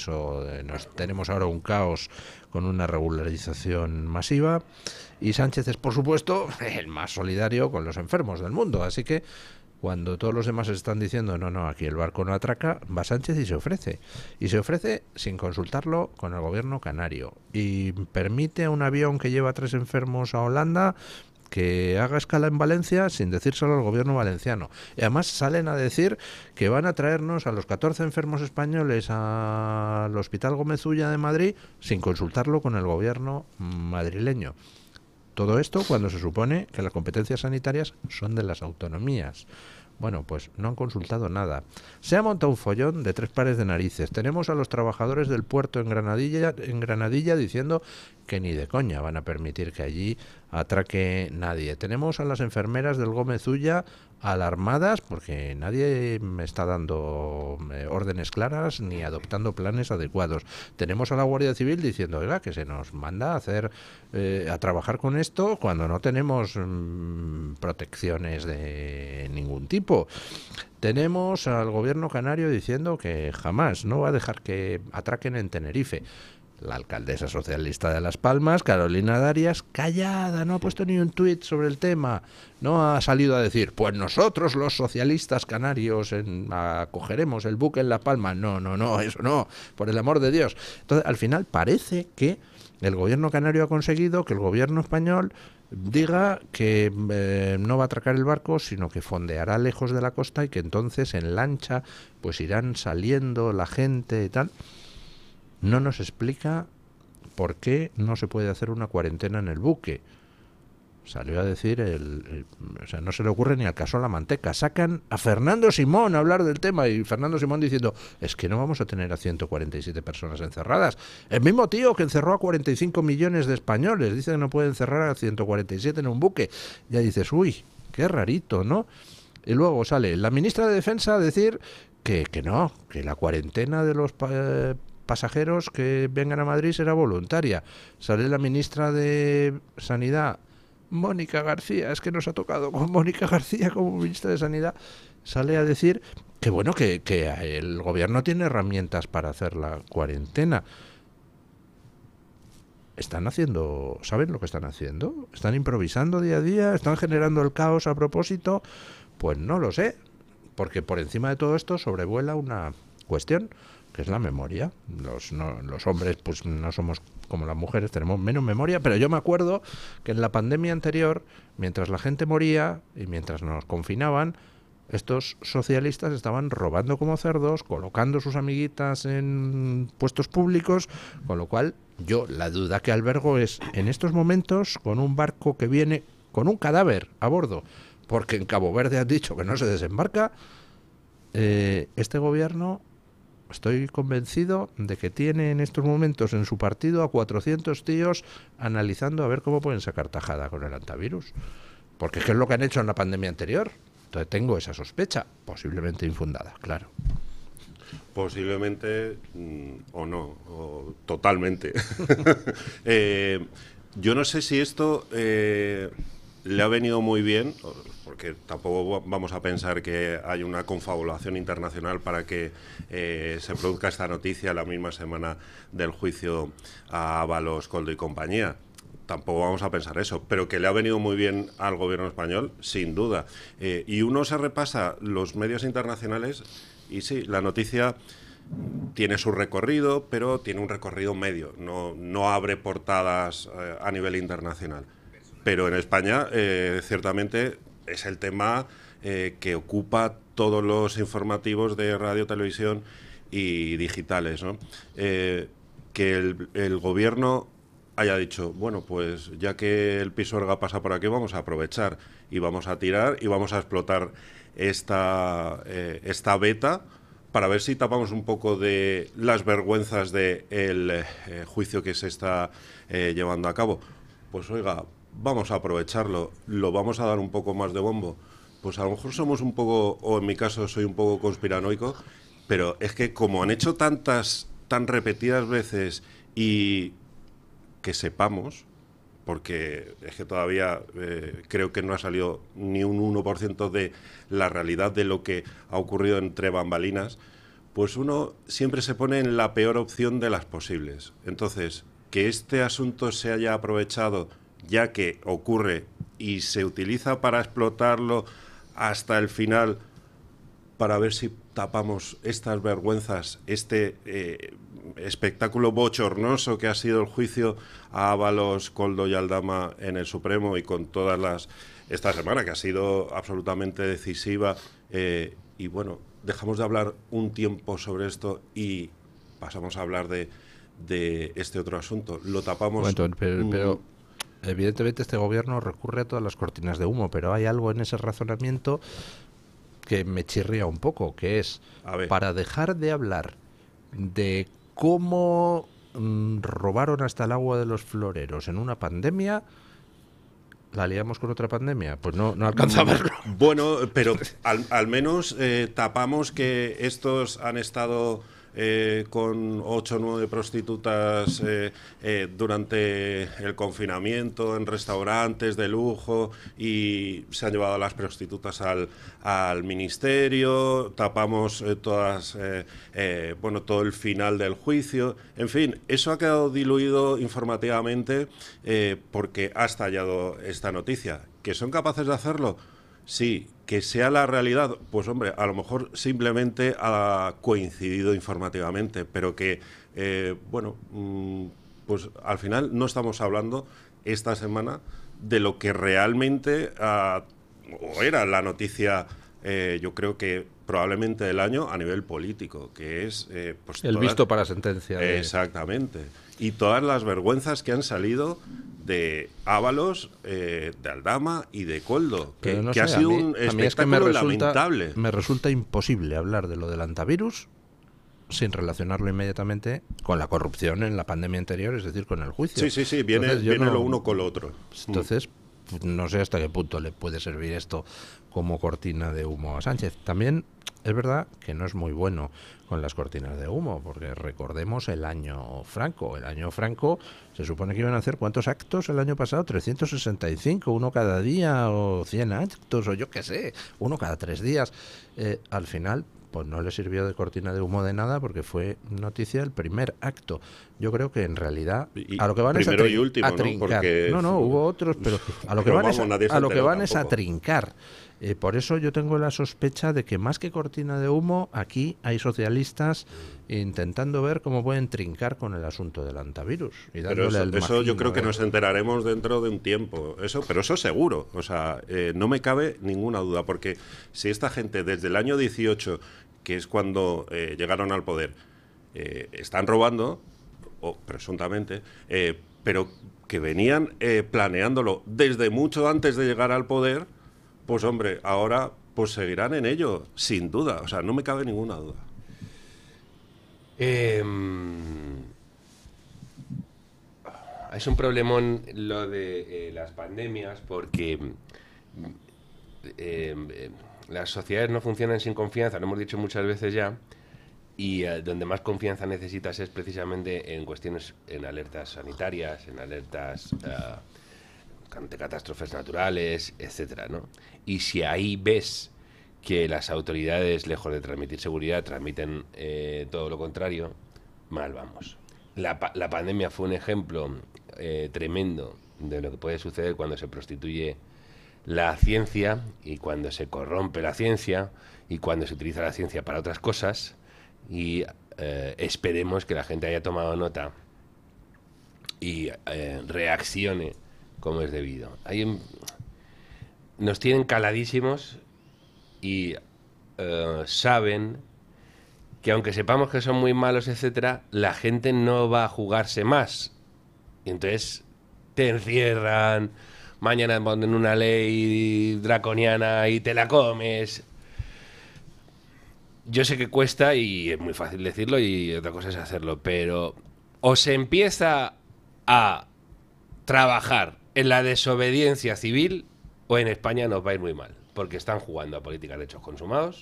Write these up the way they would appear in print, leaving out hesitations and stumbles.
eso tenemos ahora un caos con una regularización masiva, y Sánchez es, por supuesto, el más solidario con los enfermos del mundo, así que cuando todos los demás están diciendo no, aquí el barco no atraca, va Sánchez y se ofrece sin consultarlo con el gobierno canario, y permite a un avión que lleva 3 enfermos a Holanda que haga escala en Valencia sin decírselo al gobierno valenciano. Y además salen a decir que van a traernos a los 14 enfermos españoles al Hospital Gómez Ulla de Madrid sin consultarlo con el gobierno madrileño. Todo esto cuando se supone que las competencias sanitarias son de las autonomías. Bueno, pues no han consultado nada. Se ha montado un follón de 3 pares de narices. Tenemos a los trabajadores del puerto en Granadilla diciendo que ni de coña van a permitir que allí atraque nadie. Tenemos a las enfermeras del Gómez Ulla alarmadas porque nadie me está dando órdenes claras ni adoptando planes adecuados. Tenemos a la Guardia Civil diciendo, oiga, que se nos manda a trabajar con esto cuando no tenemos protecciones de ningún tipo. Tenemos al gobierno canario diciendo que jamás no va a dejar que atraquen en Tenerife. La alcaldesa socialista de Las Palmas, Carolina Darias, callada, no ha puesto ni un tuit sobre el tema, no ha salido a decir, pues nosotros los socialistas canarios acogeremos el buque en La Palma. No, eso no, por el amor de Dios. Entonces, al final parece que el gobierno canario ha conseguido que el gobierno español diga que no va a atracar el barco, sino que fondeará lejos de la costa y que entonces en lancha pues irán saliendo la gente y tal. No nos explica por qué no se puede hacer una cuarentena en el buque. Salió a decir, o sea, no se le ocurre ni al caso a la manteca. Sacan a Fernando Simón a hablar del tema y Fernando Simón diciendo, es que no vamos a tener a 147 personas encerradas. El mismo tío que encerró a 45 millones de españoles dice que no puede encerrar a 147 en un buque. Ya dices, uy, qué rarito, ¿no? Y luego sale la ministra de Defensa a decir que no, que la cuarentena de los pasajeros que vengan a Madrid será voluntaria. Sale la ministra de Sanidad, Mónica García, es que nos ha tocado con Mónica García como ministra de Sanidad, sale a decir que bueno, que el gobierno tiene herramientas para hacer la cuarentena. ¿Saben lo que están haciendo? ¿Están improvisando día a día? ¿Están generando el caos a propósito? Pues no lo sé, porque por encima de todo esto sobrevuela una cuestión, que es la memoria. Los hombres pues no somos como las mujeres, tenemos menos memoria, pero yo me acuerdo que en la pandemia anterior, mientras la gente moría y mientras nos confinaban, estos socialistas estaban robando como cerdos, colocando sus amiguitas en puestos públicos, con lo cual yo la duda que albergo es, en estos momentos, con un barco que viene con un cadáver a bordo, porque en Cabo Verde han dicho que no se desembarca, este gobierno, estoy convencido de que tiene en estos momentos en su partido a 400 tíos analizando a ver cómo pueden sacar tajada con el antivirus. Porque es que es lo que han hecho en la pandemia anterior. Entonces tengo esa sospecha, posiblemente infundada, claro. Posiblemente o no, o totalmente. Yo no sé si esto le ha venido muy bien, porque tampoco vamos a pensar que hay una confabulación internacional para que se produzca esta noticia la misma semana del juicio a Ábalos, Koldo y compañía. Tampoco vamos a pensar eso, pero que le ha venido muy bien al gobierno español, sin duda. Y uno se repasa los medios internacionales y sí, la noticia tiene su recorrido, pero tiene un recorrido medio, no abre portadas a nivel internacional. Pero en España, ciertamente, es el tema que ocupa todos los informativos de radio, televisión y digitales, ¿no? Que el gobierno haya dicho, bueno, pues ya que el Pisuerga pasa por aquí, vamos a aprovechar y vamos a tirar y vamos a explotar esta beta para ver si tapamos un poco de las vergüenzas del juicio que se está llevando a cabo. Pues oiga, vamos a aprovecharlo, lo vamos a dar un poco más de bombo. Pues a lo mejor somos un poco, o en mi caso soy un poco conspiranoico, pero es que como han hecho tan repetidas veces y que sepamos, porque es que todavía creo que no ha salido ni un 1% de la realidad de lo que ha ocurrido entre bambalinas, pues uno siempre se pone en la peor opción de las posibles. Entonces, que este asunto se haya aprovechado, ya que ocurre y se utiliza para explotarlo hasta el final, para ver si tapamos estas vergüenzas, este espectáculo bochornoso que ha sido el juicio a Ábalos, Koldo y Aldama en el Supremo, y con todas esta semana que ha sido absolutamente decisiva, y bueno, dejamos de hablar un tiempo sobre esto y pasamos a hablar de este otro asunto. Lo tapamos. Bueno, pero evidentemente este gobierno recurre a todas las cortinas de humo, pero hay algo en ese razonamiento que me chirría un poco, que es, para dejar de hablar de cómo robaron hasta el agua de los floreros en una pandemia, ¿la liamos con otra pandemia? Pues no alcanza a verlo. Bueno, pero al menos tapamos que estos han estado con 8 o 9 prostitutas durante el confinamiento en restaurantes de lujo, y se han llevado a las prostitutas al ministerio. Tapamos todo el final del juicio. En fin, eso ha quedado diluido informativamente porque ha estallado esta noticia. ¿Que son capaces de hacerlo? Sí. Que sea la realidad, pues hombre, a lo mejor simplemente ha coincidido informativamente, pero que, pues al final no estamos hablando esta semana de lo que realmente o era la noticia, yo creo que probablemente del año a nivel político, que es... pues el visto para sentencia. Exactamente. Y todas las vergüenzas que han salido de Ábalos, de Aldama y de Koldo, que ha sido un espectáculo lamentable. Me resulta imposible hablar de lo del antivirus sin relacionarlo inmediatamente con la corrupción en la pandemia anterior, es decir, con el juicio. Sí, viene lo uno con lo otro. Entonces, no sé hasta qué punto le puede servir esto como cortina de humo a Sánchez. También es verdad que no es muy bueno con las cortinas de humo, porque recordemos el año Franco. El año Franco se supone que iban a hacer ¿cuántos actos el año pasado? 365, uno cada día, o 100 actos, o yo qué sé, uno cada 3 días. Al final, pues no le sirvió de cortina de humo de nada, porque fue noticia el primer acto. Yo creo que en realidad a lo que van primero es y último, a trincar. ¿no? Porque... No, hubo otros, pero a lo que van es a trincar. Por eso yo tengo la sospecha de que más que cortina de humo, aquí hay socialistas intentando ver cómo pueden trincar con el asunto del antivirus. Y pero eso yo creo que nos enteraremos dentro de un tiempo. Pero eso seguro. O sea, no me cabe ninguna duda, porque si esta gente desde el año 18, que es cuando llegaron al poder, están robando, o presuntamente, pero que venían planeándolo desde mucho antes de llegar al poder, pues hombre, ahora pues seguirán en ello, sin duda. O sea, no me cabe ninguna duda. Es un problemón lo de las pandemias, porque las sociedades no funcionan sin confianza, lo hemos dicho muchas veces ya, y donde más confianza necesitas es precisamente en cuestiones, en alertas sanitarias, en alertas ante catástrofes naturales, etcétera, ¿no? Y si ahí ves que las autoridades, lejos de transmitir seguridad, transmiten todo lo contrario, mal vamos. La pandemia fue un ejemplo tremendo de lo que puede suceder cuando se prostituye la ciencia, y cuando se corrompe la ciencia, y cuando se utiliza la ciencia para otras cosas, y esperemos que la gente haya tomado nota y reaccione como es debido. Nos tienen caladísimos y saben que aunque sepamos que son muy malos, etcétera, la gente no va a jugarse más. Y entonces te encierran, mañana ponen una ley draconiana y te la comes. Yo sé que cuesta y es muy fácil decirlo y otra cosa es hacerlo, pero o se empieza a trabajar en la desobediencia civil, o en España nos va a ir muy mal, porque están jugando a políticas de hechos consumados,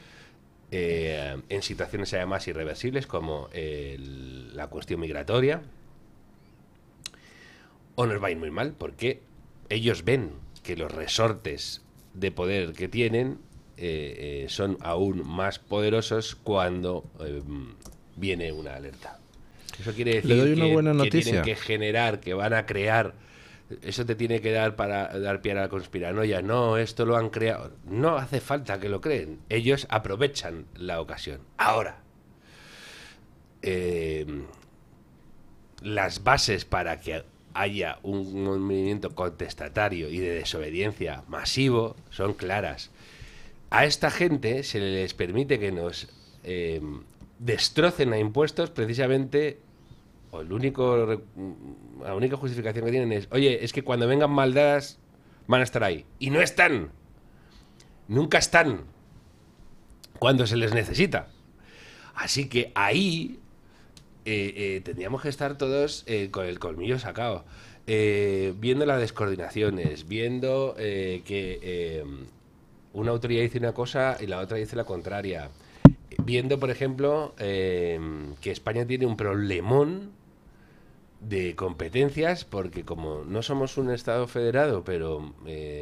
en situaciones además irreversibles como la cuestión migratoria, o nos va a ir muy mal porque ellos ven que los resortes de poder que tienen son aún más poderosos cuando viene una alerta. Eso quiere decir Le doy una que, buena que noticia. tienen que generar, que van a crear. Eso te tiene que dar para dar pie a la conspiranoia. No, esto lo han creado. No hace falta que lo creen. Ellos aprovechan la ocasión. Ahora, las bases para que haya un movimiento contestatario y de desobediencia masivo son claras. A esta gente se les permite que nos destrocen a impuestos precisamente, o la única justificación que tienen es, oye, es que cuando vengan maldadas van a estar ahí. Y no están. Nunca están cuando se les necesita. Así que ahí tendríamos que estar todos con el colmillo sacado, viendo las descoordinaciones, viendo que una autoridad dice una cosa y la otra dice la contraria, viendo, por ejemplo, que España tiene un problemón de competencias, porque como no somos un Estado federado, pero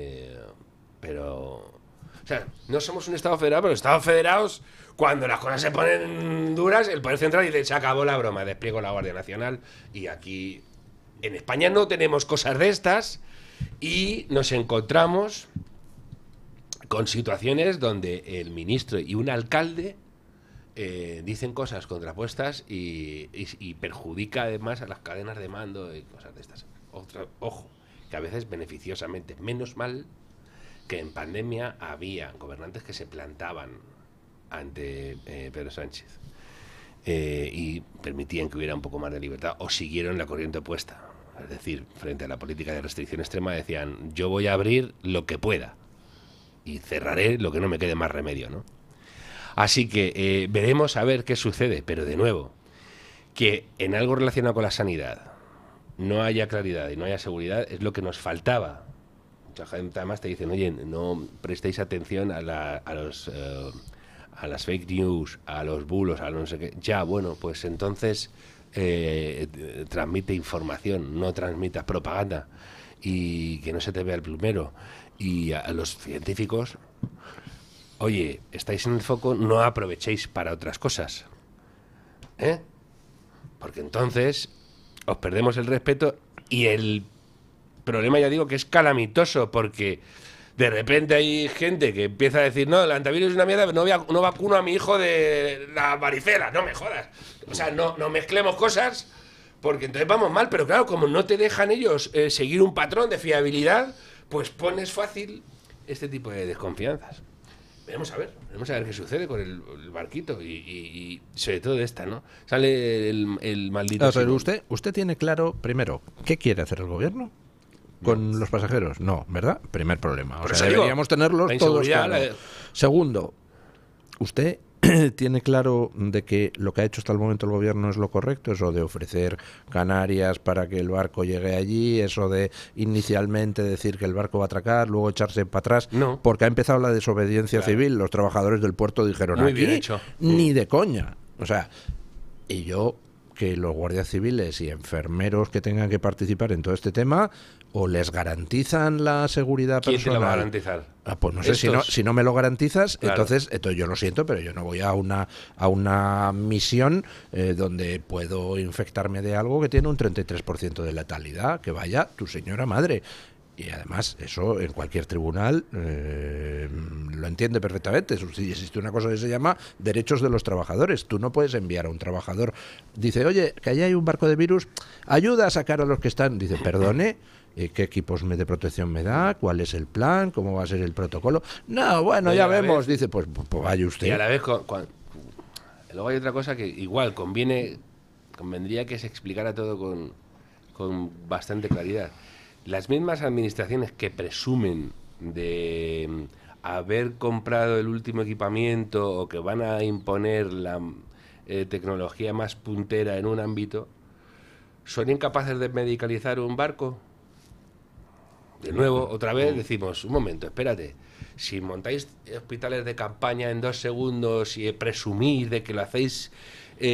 o sea, no somos un Estado federado, pero Estados federados, cuando las cosas se ponen duras, el Poder Central dice, se acabó la broma, despliego la Guardia Nacional. Y aquí, en España no tenemos cosas de estas, y nos encontramos con situaciones donde el ministro y un alcalde dicen cosas contrapuestas y perjudica además a las cadenas de mando y cosas de estas. Ojo, que a veces beneficiosamente, menos mal que en pandemia había gobernantes que se plantaban ante Pedro Sánchez y permitían que hubiera un poco más de libertad, o siguieron la corriente opuesta. Es decir, frente a la política de restricción extrema decían, yo voy a abrir lo que pueda y cerraré lo que no me quede más remedio, ¿no? Así que veremos a ver qué sucede, pero de nuevo, que en algo relacionado con la sanidad no haya claridad y no haya seguridad es lo que nos faltaba. Mucha gente además te dicen, oye, no prestéis atención a las fake news, a los bulos, a no sé qué. Ya, bueno, pues entonces transmite información, no transmita propaganda, y que no se te vea el plumero. Y a los científicos, oye, estáis en el foco, no aprovechéis para otras cosas, porque entonces os perdemos el respeto, y el problema, ya digo, que es calamitoso, porque de repente hay gente que empieza a decir, no, el antivirus es una mierda, no vacuno a mi hijo de la varicela, no me jodas. O sea, no mezclemos cosas, porque entonces vamos mal. Pero claro, como no te dejan ellos seguir un patrón de fiabilidad, pues pones fácil este tipo de desconfianzas. Veremos a ver qué sucede con el barquito y sobre todo esta, ¿no? Sale el maldito... No, pero usted tiene claro, primero, ¿qué quiere hacer el gobierno con los pasajeros? No, ¿verdad? Primer problema. O sea, deberíamos tenerlos todos claros. Segundo, ¿usted tiene claro de que lo que ha hecho hasta el momento el gobierno es lo correcto? Eso de ofrecer Canarias para que el barco llegue allí, eso de inicialmente decir que el barco va a atracar, luego echarse para atrás, no, porque ha empezado la desobediencia civil. Los trabajadores del puerto dijeron, muy aquí bien hecho, ni de coña. O sea, y yo, que los guardias civiles y enfermeros que tengan que participar en todo este tema, o les garantizan la seguridad personal. ¿Quién te lo va a garantizar? Pues no sé, si no me lo garantizas, claro. entonces yo lo siento, pero yo no voy a una misión donde puedo infectarme de algo que tiene un 33% de letalidad. Que vaya tu señora madre. Y además, eso en cualquier tribunal lo entiende perfectamente. Si existe una cosa que se llama derechos de los trabajadores. Tú no puedes enviar a un trabajador. Dice, oye, que allá hay un barco de virus, ayuda a sacar a los que están. Dice, perdone, ¿qué equipos de protección me da? ¿Cuál es el plan? ¿Cómo va a ser el protocolo? No, bueno, ya vemos. Dice, pues vaya usted. Y a la vez, luego hay otra cosa que igual convendría que se explicara todo con bastante claridad. Las mismas administraciones que presumen de haber comprado el último equipamiento o que van a imponer la tecnología más puntera en un ámbito, ¿son incapaces de medicalizar un barco? De nuevo, otra vez decimos, un momento, espérate, si montáis hospitales de campaña en 2 segundos y presumís de que lo hacéis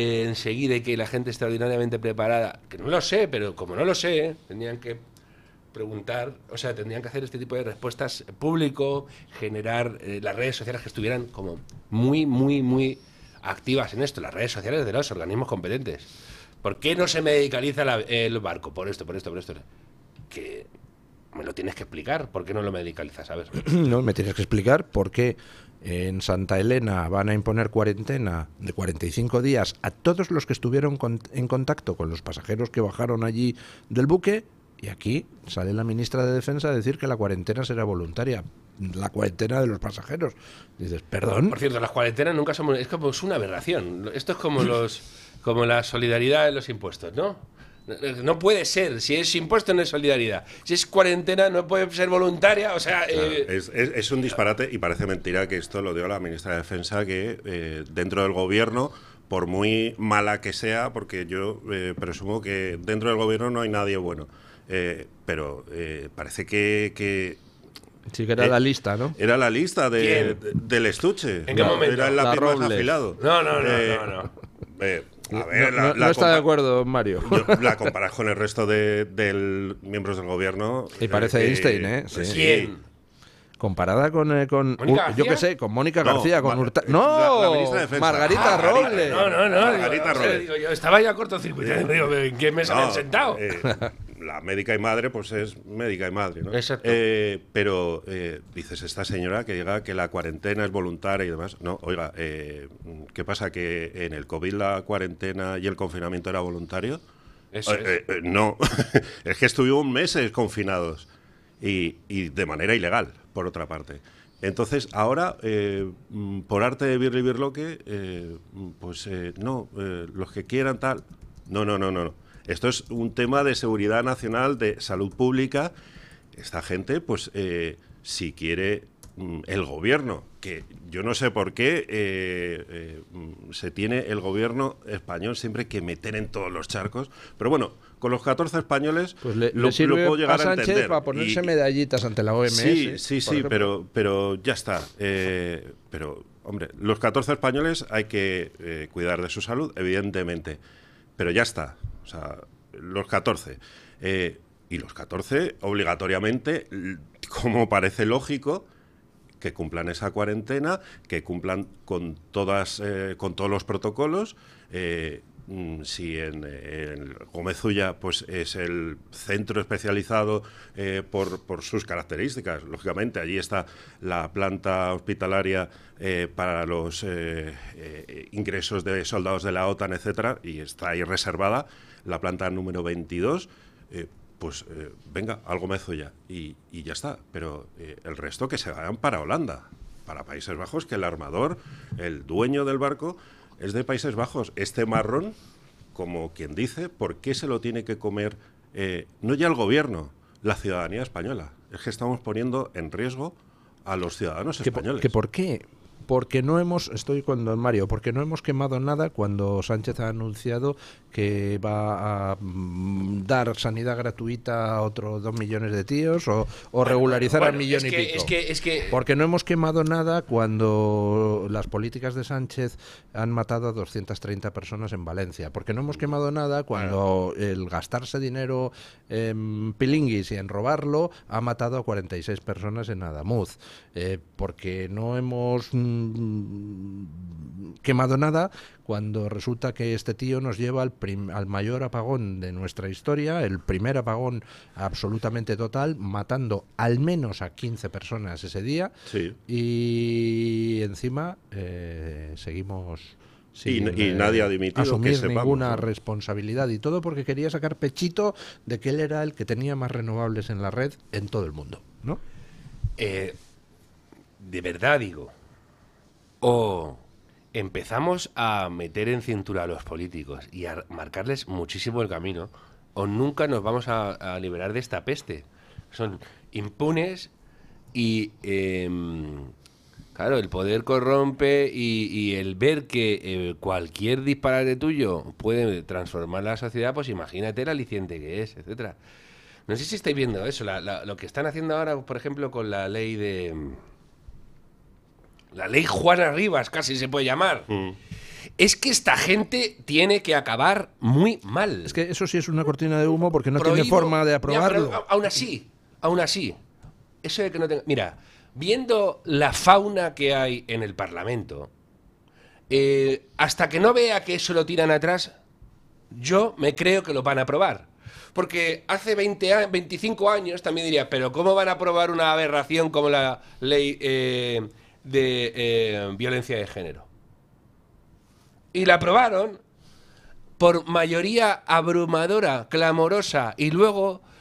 enseguida y que la gente extraordinariamente preparada, que no lo sé, pero como no lo sé, tendrían que preguntar, o sea, tendrían que hacer este tipo de respuestas público, generar las redes sociales que estuvieran como muy activas en esto, las redes sociales de los organismos competentes. ¿Por qué no se medicaliza el barco? Por esto. Que me lo tienes que explicar. ¿Por qué no lo medicalizas? A ver. No, me tienes que explicar por qué en Santa Elena van a imponer cuarentena de 45 días a todos los que estuvieron en contacto con los pasajeros que bajaron allí del buque, y aquí sale la ministra de Defensa a decir que la cuarentena será voluntaria. La cuarentena de los pasajeros. Dices, perdón. Por cierto, las cuarentenas nunca son... Es como es una aberración. Esto es como la solidaridad de los impuestos, ¿no? No puede ser. Si es impuesto, no es solidaridad. Si es cuarentena, no puede ser voluntaria. O sea... Claro, es un disparate, y parece mentira que esto lo dio la ministra de Defensa, que dentro del gobierno, por muy mala que sea, porque yo presumo que dentro del gobierno no hay nadie bueno, pero parece que sí, que era la lista, ¿no? Era la lista del estuche. ¿En qué momento? Era el lápiz más Robles. afilado. No. A ver, no está de acuerdo, Mario. La comparas con el resto de miembros del gobierno. Y parece Einstein, ¿eh? Sí. ¿Quién? Comparada con ¿Mónica yo García? qué sé, con Mónica No, García, con la no, ministra de Defensa. Margarita Robles. No. Margarita Robles. Digo, yo estaba ya cortocircuitado. Digo, ¿en qué mesa me han sentado? La médica y madre, pues es médica y madre, ¿no? Exacto. Pero dices, esta señora que diga que la cuarentena es voluntaria y demás. No, oiga, ¿qué pasa? ¿Que en el COVID la cuarentena y el confinamiento era voluntario? Eso es. No, es que estuvimos meses confinados y de manera ilegal, por otra parte. Entonces, ahora, por arte de Birli Birloque, los que quieran tal... No. Esto es un tema de seguridad nacional, de salud pública. Esta gente, pues, si quiere el gobierno, que yo no sé por qué se tiene el gobierno español siempre que meter en todos los charcos, pero bueno, con los 14 españoles Pues lo le sirve puedo llegar a Sánchez a entender. para ponerse medallitas ante la OMS. Sí, pero ya está. Pero, hombre, los 14 españoles hay que cuidar de su salud, evidentemente, pero ya está. O sea, los 14. Y los 14, obligatoriamente, como parece lógico, que cumplan esa cuarentena, que cumplan con todos los protocolos. Si en Gómez Ulla pues es el centro especializado por sus características, lógicamente allí está la planta hospitalaria para los ingresos de soldados de la OTAN, etcétera, y está ahí reservada la planta número 22. Venga, al Gómez Ulla y ya está, pero el resto que se vayan para Holanda, para Países Bajos, que el armador, el dueño del barco, es de Países Bajos. Este marrón, como quien dice, ¿por qué se lo tiene que comer no ya el gobierno, la ciudadanía española? Es que estamos poniendo en riesgo a los ciudadanos españoles. ¿Por qué? Porque no hemos, estoy con Mario, porque no hemos quemado nada cuando Sánchez ha anunciado que va a dar sanidad gratuita a otros 2 millones de tíos o regularizar al millón y pico. Es que Porque no hemos quemado nada cuando las políticas de Sánchez han matado a 230 personas en Valencia. Porque no hemos quemado nada cuando el gastarse dinero en pilinguis y en robarlo ha matado a 46 personas en Adamuz. Porque no hemos quemado nada cuando resulta que este tío nos lleva al mayor apagón de nuestra historia, el primer apagón absolutamente total, matando al menos a 15 personas ese día. Sí. Y encima seguimos sin y nadie ha dimitido, asumir que sepamos, ninguna ¿no? responsabilidad, y todo porque quería sacar pechito de que él era el que tenía más renovables en la red en todo el mundo, ¿no? De verdad digo, o empezamos a meter en cintura a los políticos y a marcarles muchísimo el camino, o nunca nos vamos a liberar de esta peste. Son impunes y, claro, el poder corrompe y el ver que cualquier disparate tuyo puede transformar la sociedad, pues imagínate el aliciente que es, etcétera. No sé si estáis viendo eso, lo que están haciendo ahora, por ejemplo, con la ley de... La ley Juana Rivas, casi se puede llamar. Es que esta gente tiene que acabar muy mal. Es que eso sí es una cortina de humo porque no tiene Prohíbo- forma de Ya, aprobarlo. pero aún así, eso de que no tenga... Mira, viendo la fauna que hay en el Parlamento, hasta que no vea que eso lo tiran atrás, yo me creo que lo van a aprobar. Porque hace 25 años también diría, pero ¿cómo van a aprobar una aberración como la ley de violencia de género? Y la aprobaron por mayoría abrumadora, clamorosa, y luego